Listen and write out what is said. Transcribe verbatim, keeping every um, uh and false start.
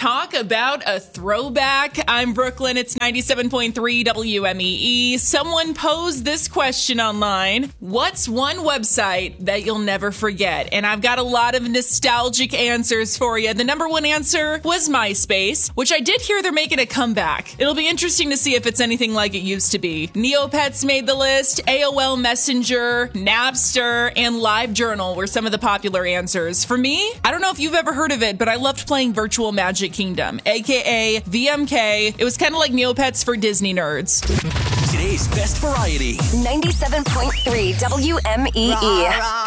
talk about a throwback. I'm Brooklyn. It's ninety-seven point three W M E E. Someone posed this question online. What's one website that you'll never forget? And I've got a lot of nostalgic answers for you. The number one answer was MySpace, which I did hear they're making a comeback. It'll be interesting to see if it's anything like it used to be. Neopets made the list. A O L Messenger, Napster, and LiveJournal were some of the popular answers. For me, I don't know if you've ever heard of it, but I loved playing Virtual Magic Kingdom, aka V M K. It was kind of like Neopets for Disney nerds. Today's best variety. ninety-seven point three W M E E.